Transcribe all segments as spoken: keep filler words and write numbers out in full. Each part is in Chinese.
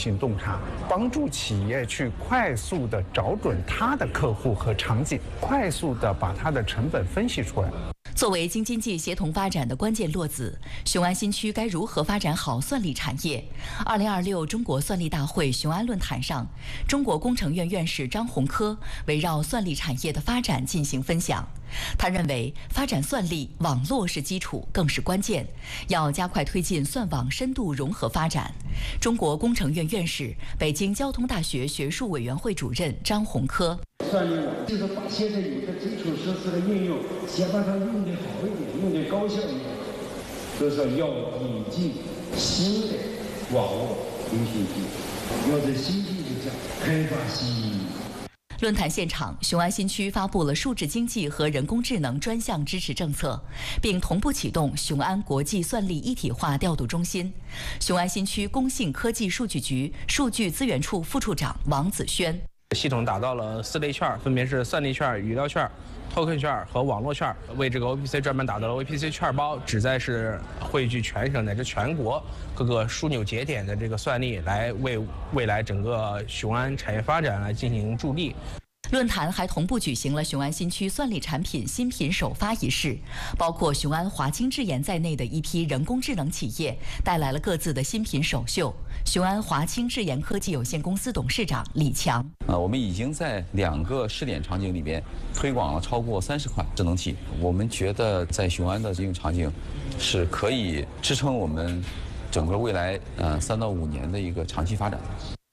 行洞察，帮助企业去快速的找准它的客户和场景，快速的把它的成本分析出来。 作为京津冀协同发展的关键落子，雄安新区该如何发展好算力产业？二零二六中国算力大会雄安论坛上，中国工程院院士张洪科围绕算力产业的发展进行分享。他认为，发展算力，网络是基础，更是关键，要加快推进算网深度融合发展。中国工程院院士、北京交通大学学术委员会主任张洪科。 算力网就是把现在有的基础设施的应用，先把它用得好一点，用得高效一点。所以说要引进新的网络通信技，要在新技术下开发新应用。 论坛现场，雄安新区发布了数字经济和人工智能专项支持政策，并同步启动雄安国际算力一体化调度中心。雄安新区工信科技数据局数据资源处副处长王子轩。 系统打造了四类券，分别是算力券、语料券、token 券和网络券，为这个 O P C 专门打造了 O P C 券包，旨在是汇聚全省乃至全国各个枢纽节点的这个算力，来为未来整个雄安产业发展来进行助力。 论坛还同步举行了雄安新区算力产品新品首发仪式，包括雄安华清智研在内的一批人工智能企业带来了各自的新品首秀。雄安华清智研科技有限公司董事长李强： 呃，我们已经在两个试点场景里边推广了超过三十款智能器。我们觉得在雄安的应用场景是可以支撑我们整个未来呃三到五年的一个长期发展。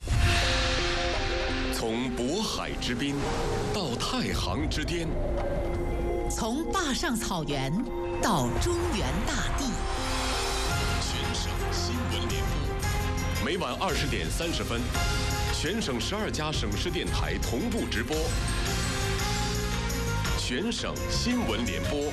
从渤海之滨到太行之巅， 从坝上草原到中原大地， 全省新闻联播，每晚二十点三十分，全省十二家省市电台同步直播。全省新闻联播。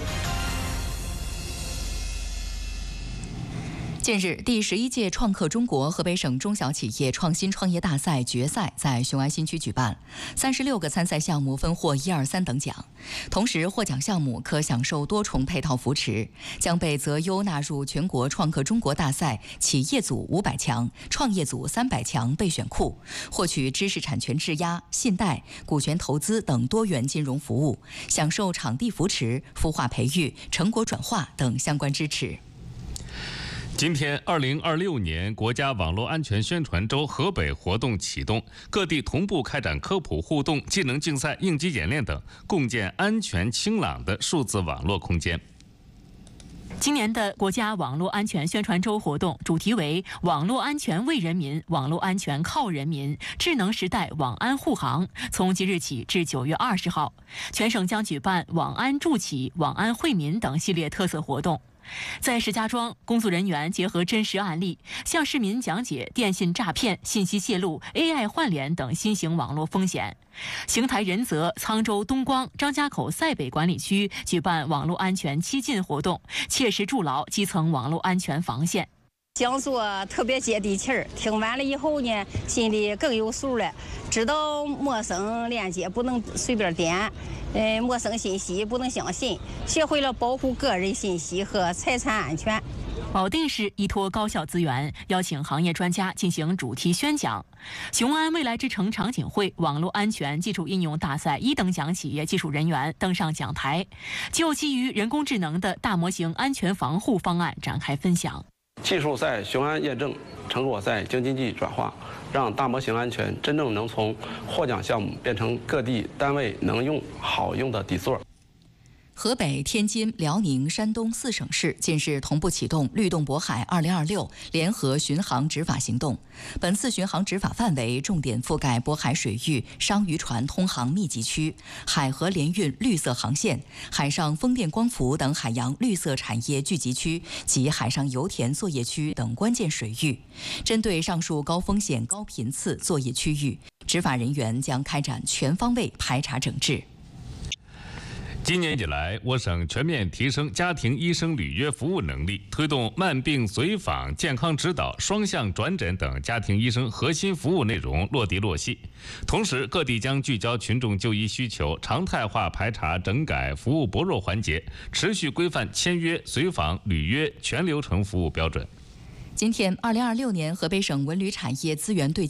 近日，第十一届创客中国河北省中小企业创新创业大赛决赛在雄安新区举办，三十六个参赛项目分获一二三等奖，同时获奖项目可享受多重配套扶持，将被择优纳入全国创客中国大赛企业组五百强、创业组三百强备选库，获取知识产权质押、信贷、股权投资等多元金融服务，享受场地扶持、孵化培育、成果转化等相关支持。 今天，二零二六年国家网络安全宣传周河北活动启动，各地同步开展科普互动、技能竞赛、应急演练等，共建安全清朗的数字网络空间。 今年的国家网络安全宣传周活动主题为“网络安全为人民，网络安全靠人民，智能时代网安护航”。从即日起至九月二十号，全省将举办网安助企、网安惠民等系列特色活动。在石家庄，工作人员结合真实案例，向市民讲解电信诈骗、信息泄露、A I 换脸等新型网络风险。邢台仁泽、沧州东光、张家口赛北管理区举办网络安全七进活动，切实筑牢基层网络安全防线。 讲座特别接地气儿，听完了以后呢，心里更有数了，知道陌生链接不能随便点，呃，陌生信息不能相信，学会了保护个人信息和财产安全。 保定市依托高校资源，邀请行业专家进行主题宣讲。雄安未来之城场景会网络安全技术应用大赛一等奖企业技术人员登上讲台，就基于人工智能的大模型安全防护方案展开分享。 技术在雄安验证，成果在京津冀转化，让大模型安全真正能从获奖项目变成各地单位能用好用的底座。 河北、天津、辽宁、山东四省市近日同步启动“律动渤海二零二六”联合巡航执法行动。本次巡航执法范围重点覆盖渤海水域商渔船通航密集区、海河联运绿色航线、海上风电光伏等海洋绿色产业聚集区及海上油田作业区等关键水域。针对上述高风险、高频次作业区域，执法人员将开展全方位排查整治。 今年以来，我省全面提升家庭医生履约服务能力，推动慢病随访、健康指导、双向转诊等家庭医生核心服务内容落地落细。同时，各地将聚焦群众就医需求，常态化排查整改服务薄弱环节，持续规范签约、随访、履约全流程服务标准。 今天，二零二六年河北省文旅产业资源对